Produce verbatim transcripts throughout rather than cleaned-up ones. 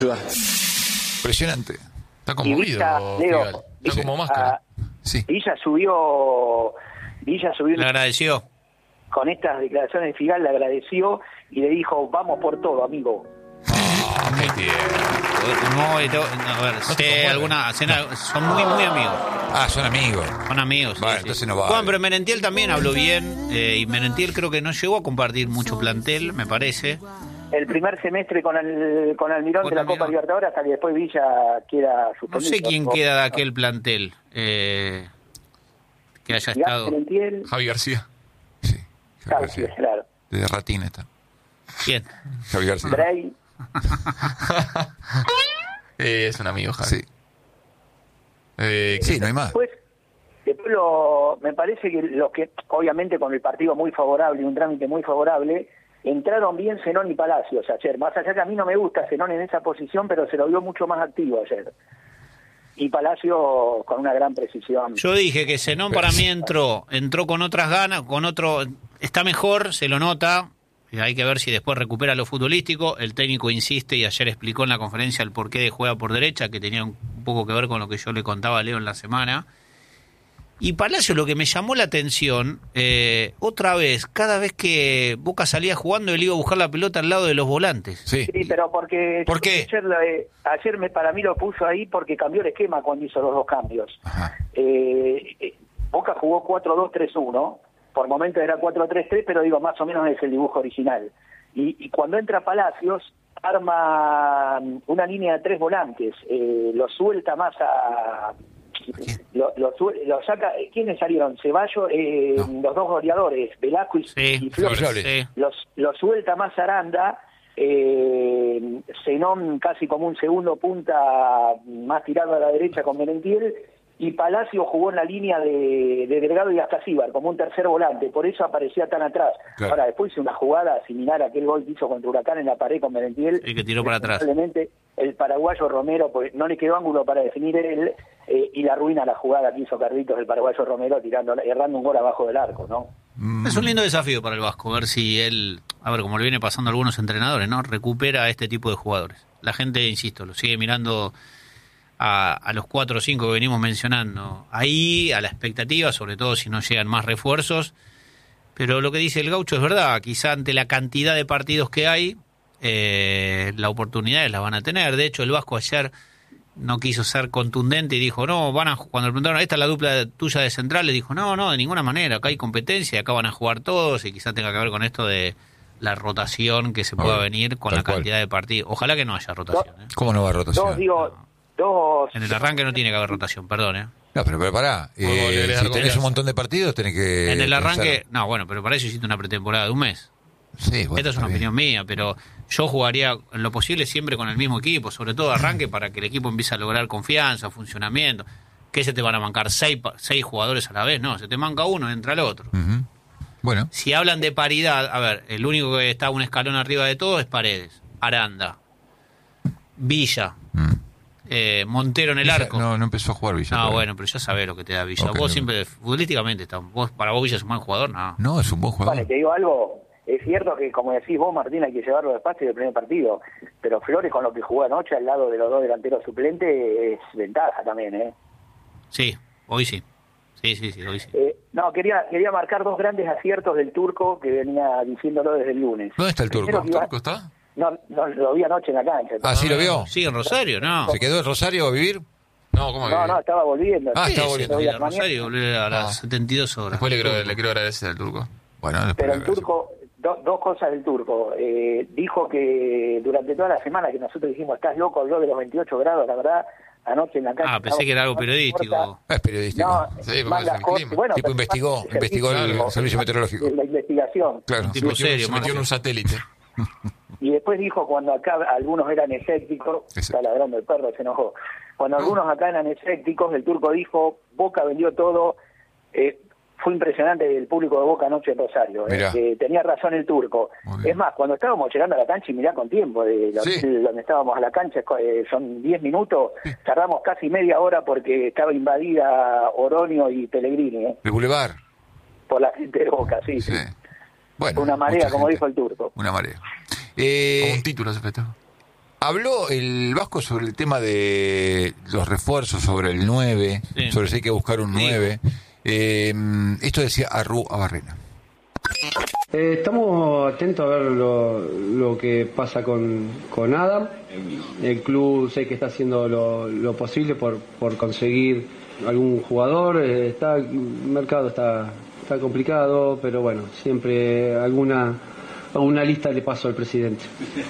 Impresionante. Está conmovido, Leo, Está sí. como máscara. Uh, Sí. Villa subió... Villa subió... Le agradeció. Con estas declaraciones de Figal le agradeció y le dijo, vamos por todo, amigo. Ah, qué tierno. No, no, a ver, No te sé conmueve. alguna, sé una- son muy, muy amigos. Ah, son amigos. Son amigos. Bueno, sí, sí. entonces no vale. Bueno, pero Merentiel también habló bien. Eh, y Merentiel creo que no llegó a compartir mucho plantel, me parece. El primer semestre con el con Almirón Con de la Almirón. Copa Libertadores hasta que después Villa queda No suspendido. sé quién queda de aquel plantel. Eh, que haya Figal, estado. Merentiel, Javi García. Sí. claro, Javi García. claro. De Ratín está. ¿Quién? Javi García. Bray, Eh, es un amigo, Javi. Sí. Eh, Sí, no hay más. después, después lo, me parece que los que, obviamente con el partido muy favorable y un trámite muy favorable, entraron bien Zenón y Palacios ayer. Más allá que a mí no me gusta Zenón en esa posición, pero se lo vio mucho más activo ayer. Y Palacio con una gran precisión. Yo dije que Zenón para mí entró, entró con otras ganas, con otro, está mejor, se lo nota, y hay que ver si después recupera lo futbolístico. El técnico insiste y ayer explicó en la conferencia el porqué de juega por derecha, que tenía un poco que ver con lo que yo le contaba a Leo en la semana. Y Palacio, lo que me llamó la atención, eh, otra vez, cada vez que Boca salía jugando, él iba a buscar la pelota al lado de los volantes. Sí. Sí, pero porque ¿Por qué? ayer, eh, ayer me, para mí lo puso ahí porque cambió el esquema cuando hizo los dos cambios. Ajá. Eh, eh, Boca jugó cuatro dos tres uno, por momentos era cuatro tres tres, pero digo, más o menos es el dibujo original. Y, y cuando entra Palacios, arma una línea de tres volantes, eh, lo suelta más a... Lo, lo, sue- lo saca, ¿quiénes salieron? Ceballos, eh, No. los dos goleadores, Velasco y, Sí, y Flores. Flores. Sí. Los, lo suelta más Aranda, eh, Zenón casi como un segundo punta más tirado a la derecha con Merentiel, y Palacio jugó en la línea de, de Delgado y Ascasíbar como un tercer volante, por eso aparecía tan atrás. Claro. Ahora, después hizo una jugada similar a aquel gol que hizo contra Huracán en la pared con Merentiel. Sí, que tiró para atrás. Probablemente el paraguayo Romero, pues no le quedó ángulo para definir él, eh, y la arruina la jugada que hizo Carlitos, el paraguayo Romero, tirando, errando un gol abajo del arco, ¿no? Mm. Es un lindo desafío para el Vasco, ver si él, a ver, como le viene pasando a algunos entrenadores, ¿no? Recupera a este tipo de jugadores. La gente, insisto, lo sigue mirando a, a los cuatro o cinco que venimos mencionando. Ahí, a la expectativa, sobre todo si no llegan más refuerzos. Pero lo que dice el Gaucho es verdad, quizá ante la cantidad de partidos que hay, eh, las oportunidades las van a tener. De hecho, el Vasco ayer no quiso ser contundente y dijo, no, van a, cuando le preguntaron, ¿esta es la dupla tuya de central? Le dijo, no, no, de ninguna manera, acá hay competencia, acá van a jugar todos, y quizá tenga que ver con esto de la rotación que se pueda Obvio, venir con tal la cual. cantidad de partidos. Ojalá que no haya rotación. ¿eh? ¿Cómo no va a rotación? Dos, digo, dos... En el arranque no tiene que haber rotación, perdón. ¿eh? No, pero, pero pará. Vos Eh, volverés si al tenés golazo. un montón de partidos, tenés que... en el arranque, pensar- no, bueno, pero para eso hiciste una pretemporada de un mes. Sí, bueno, Esta es una está bien. opinión mía, pero yo jugaría en lo posible siempre con el mismo equipo, sobre todo arranque, para que el equipo empiece a lograr confianza, funcionamiento. ¿Qué se te van a bancar? ¿Seis, pa- seis jugadores a la vez? No, se te manca uno, entra el otro. Ujú. Bueno, Si hablan de paridad, a ver, el único que está un escalón arriba de todo es Paredes, Aranda, Villa, mm. eh, Montero en el Villa arco. No, no empezó a jugar Villa. No, todavía. bueno, pero ya sabés lo que te da Villa. Ok, vos no. siempre, futbolísticamente, está, vos, para vos Villa es un buen jugador, no. No, es un buen jugador. Vale, te digo algo, es cierto que como decís vos, Martín, hay que llevarlo despacio del primer partido, pero Flores con lo que jugó anoche al lado de los dos delanteros suplentes es ventaja también, ¿eh? Sí, hoy sí. Sí, sí, sí, hoy sí. Eh, no, quería quería marcar dos grandes aciertos del Turco que venía diciéndolo desde el lunes. ¿Dónde está el Primero turco? que iba- ¿Turco está? No, no, lo vi anoche en la cancha. Ah, ¿sí lo vio? ¿Sigue en Rosario? No. ¿Se quedó en Rosario a vivir? No, ¿cómo No, que- no, estaba volviendo. Ah, Sí, estaba Sí, volviendo. sí, sí, a Rosario volvió a las Ah. setenta y dos horas. Después le quiero, le quiero agradecer al Turco. Bueno, después Pero el le agradezco. Turco, do- dos cosas del Turco. Eh, dijo que durante toda la semana que nosotros dijimos, estás loco, habló de los veintiocho grados, la verdad, anoche en la cancha... Ah, pensé que era algo periodístico. Es periodístico. No, Sí, porque manga es el corta, clima. bueno, Tipo pero investigó, es el investigó el servicio- servicio meteorológico. La investigación. Claro. Un tipo Se metió- serio, se metió en un satélite. Y después dijo, cuando acá algunos eran escépticos, Ese. está ladrando el perro, se enojó. Cuando algunos acá eran escépticos, el Turco dijo, Boca vendió todo. eh, fue impresionante el público de Boca anoche en Rosario. eh, Mirá. que tenía razón el Turco. Muy bien. Es más, cuando estábamos llegando a la cancha, y mirá con tiempo, de lo- Sí. donde estábamos a la cancha, eh, son diez minutos, tardamos casi media hora porque estaba invadida Oroño y Pellegrini, eh, El Boulevard. por la gente de Boca, sí. Sí. sí. Bueno, Una marea, mucha como gente. dijo el Turco. Una marea. Eh, Como un título se festejó. Habló el Vasco sobre el tema de los refuerzos, sobre el nueve, Sí. sobre si hay que buscar un Sí. nueve. Eh, esto decía Arru Abarrena. Eh, estamos atentos a ver lo, lo que pasa con, con Adam. El club sé que está haciendo lo, lo posible por, por conseguir algún jugador. Eh, está, el mercado está, está complicado, pero bueno, siempre alguna, alguna lista le paso al presidente.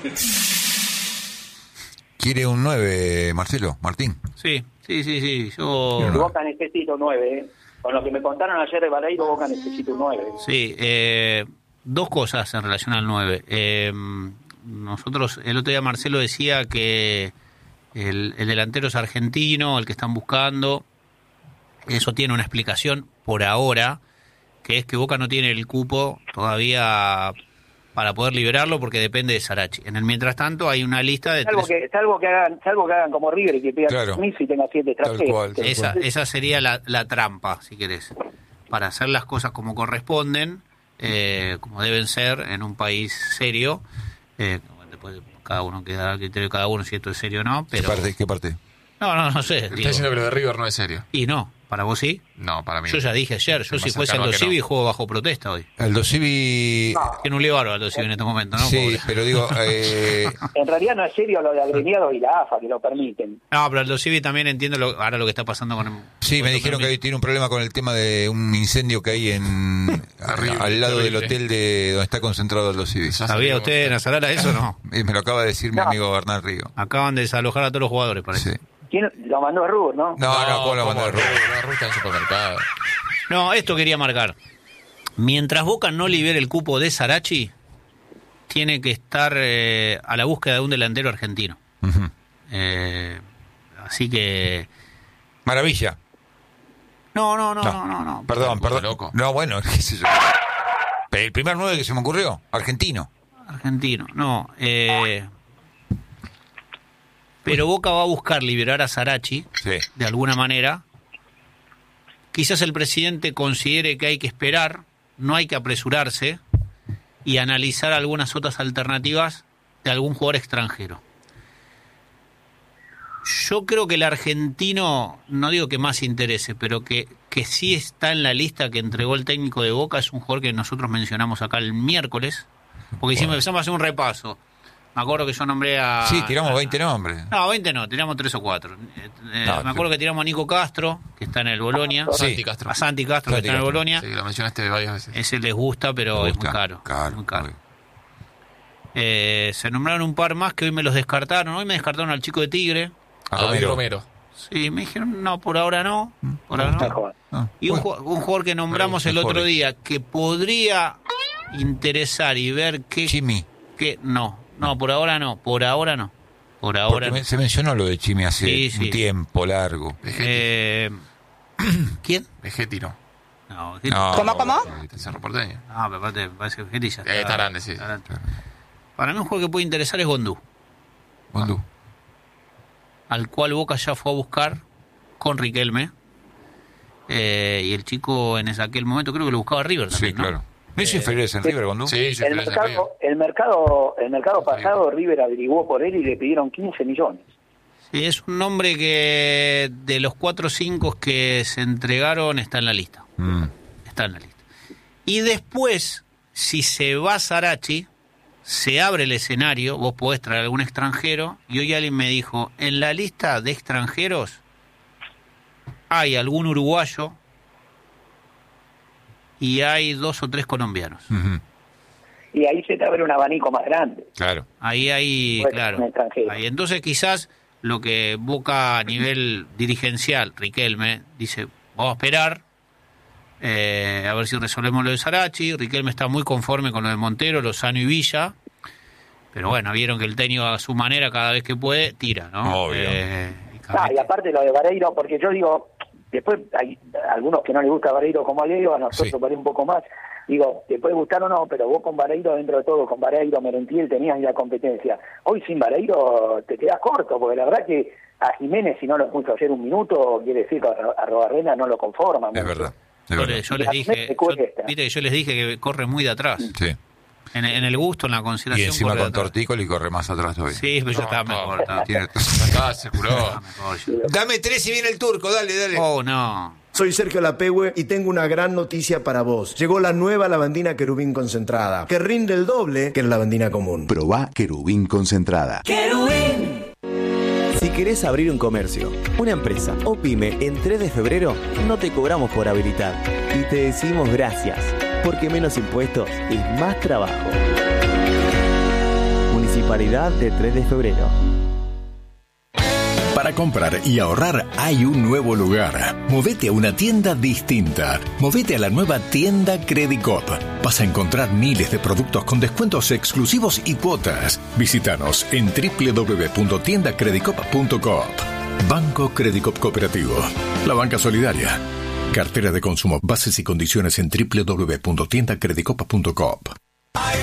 ¿Quiere un nueve, Marcelo? Martín. Sí, sí, sí, sí. Yo... Bien. Boca necesita un nueve, ¿eh? Con lo que me contaron ayer de Balaído, Boca necesita un nueve. Sí, eh, dos cosas en relación al nueve. Eh, nosotros, el otro día Marcelo decía que el, el delantero es argentino, el que están buscando. Eso tiene una explicación por ahora, que es que Boca no tiene el cupo todavía para poder liberarlo porque depende de Sarachi. En el mientras tanto hay una lista de Salvo tres... que, salvo que hagan, salvo que hagan como River y que pidan Claro. permiso y tenga siete Tal extranjeros. cual, tal Esa, cual. esa sería la, la trampa, si querés, para hacer las cosas como corresponden, eh, como deben ser en un país serio. Eh, después cada uno queda al criterio de cada uno si esto es serio o no, ¿Qué pero... parte? ¿Qué parte? No, no, no sé. Está digo. diciendo que lo de River no es serio. Y no, para vos sí. No, para mí. Yo ya dije ayer, yo Más si fuese cercano Aldo a que no. Civi juego bajo protesta hoy. Aldo Civi... Tiene un lío bárbaro Aldo Civi en este momento, ¿no? sí, Pobre. pero digo... Eh, En realidad no es serio lo de agremiados y la A F A que lo permiten. No, pero Aldo Civi también entiende lo, ahora lo que está pasando con... el- sí, me con dijeron que el- hoy tiene un problema con el tema de un incendio que hay en Terrible, al lado del terrible. hotel de donde está concentrado Aldo Civi. Ya ¿Sabía sabemos. usted, Nazarara, eso o no? Y me lo acaba de decir mi No. amigo Bernal Río. Acaban de desalojar a todos los jugadores, parece. Sí. ¿Quién lo mandó a Rubur, no? No, no, ¿cómo lo ¿cómo mandó a Rubio? Rubio? No, Rubio está en el supermercado. No, esto quería marcar. Mientras Boca no libere el cupo de Sarachi, tiene que estar eh, a la búsqueda de un delantero argentino. Ujú. Eh, así que... Maravilla. No, no, no, no, no. no. Perdón, Puto perdón. loco. No, bueno, qué sé yo. El primer nueve que se me ocurrió, argentino. Argentino, no. Eh, pero Boca va a buscar liberar a Sarachi, Sí. de alguna manera. Quizás el presidente considere que hay que esperar, no hay que apresurarse y analizar algunas otras alternativas de algún jugador extranjero. Yo creo que el argentino, no digo que más interese, pero que, que sí está en la lista que entregó el técnico de Boca, es un jugador que nosotros mencionamos acá el miércoles, porque hicimos, empezamos a hacer un repaso. Me acuerdo que yo nombré a... Sí, tiramos a- veinte nombres. No, veinte no, tiramos tres o cuatro. Eh, eh, No, me acuerdo que tiramos a Nico Castro, que está en el Bolonia. Sí. Santi Castro. A Santi Castro, Santi que está en el Castro. Bolonia. Sí, lo mencionaste varias veces. Ese les gusta, pero Me es muy gusta. caro. Caro, muy caro. muy. Eh, se nombraron un par más que hoy me los descartaron. Hoy me descartaron al chico de Tigre. A Ah, Romero. Romero. Sí, me dijeron, no, por ahora no. Por ahora Está no. joven. Ah, Y un, bueno. ju- un jugador que nombramos el Mejores. otro día que podría interesar y ver qué... Chimi. qué- no, no, por ahora no. Por ahora no. Por Porque ahora no. me- se mencionó lo de Chimi hace Sí, sí. un tiempo largo. Vegetti. Eh, ¿Quién? Vegetti no. No, No, ¿Cómo, cómo? El Cerro Porteño. No, pero aparte me parece que Getty ya Eh, está grande, sí. grande. Para mí un juego que puede interesar es Gondú, Bondú. al cual Boca ya fue a buscar con Riquelme. Eh, y el chico en ese, aquel momento creo que lo buscaba River Sí, también, ¿no? claro. ¿No hizo inferiores en River, Bondú? Sí, yo El creo que es mercado, el mercado, el mercado pasado River averiguó por él y le pidieron quince millones. Sí, es un nombre que de los cuatro o cinco que se entregaron está en la lista. Mm. Está en la lista. Y después, si se va Sarachi, se abre el escenario, vos podés traer algún extranjero, y hoy alguien me dijo, en la lista de extranjeros hay algún uruguayo y hay dos o tres colombianos. Ujú. Y ahí se te abre un abanico más grande. Claro. Ahí hay, Bueno, claro. un extranjero. Ahí. Entonces quizás lo que Boca a nivel dirigencial, Riquelme, dice, vamos a esperar, eh, a ver si resolvemos lo de Sarachi. Riquelme está muy conforme con lo de Montero, Lozano y Villa. Pero bueno, vieron que el técnico a su manera, cada vez que puede, tira, ¿no? Obvio. Eh, y cada Ah, vez y que- aparte lo de Vareiro, porque yo digo, después hay algunos que no les gusta Vareiro como a Leo, a nosotros Sí. por ahí un poco más. Digo, te puede gustar o no, pero vos con Vareiro, dentro de todo, con Vareiro, Merentiel, tenías la competencia. Hoy sin Vareiro te quedas corto, porque la verdad que a Jiménez, si no lo puso ayer un minuto, quiere decir que a Robarrena no lo conforma. Es mucho. verdad. Es yo, verdad. le- yo les Y a dije, mí me yo- cuesta. viste que yo les dije que corre muy de atrás. Sí. En, en el gusto, en la Y consideración. encima corre con atrás. tortícola y corre más atrás todavía. Sí, pero ya No, estaba no, mejor. Estaba, Tiene- Ya está, se curó. estaba mejor ya. Dame tres y viene el turco, dale, dale. Oh, no. Soy Sergio Lapehue y tengo una gran noticia para vos. Llegó la nueva lavandina Querubín concentrada, que rinde el doble que la lavandina común. Probá Querubín concentrada. Si querés abrir un comercio, una empresa o pyme en tres de febrero, no te cobramos por habilitar. Y te decimos gracias, porque menos impuestos es más trabajo. Municipalidad de tres de febrero. Para comprar y ahorrar hay un nuevo lugar. Movete a una tienda distinta. Movete a la nueva tienda Credicop. Vas a encontrar miles de productos con descuentos exclusivos y cuotas. Visítanos en doble u doble u doble u punto tienda credicop punto coop. Banco Credicop Cooperativo. La banca solidaria. Cartera de consumo. Bases y condiciones en doble u doble u doble u punto tienda credicop punto coop.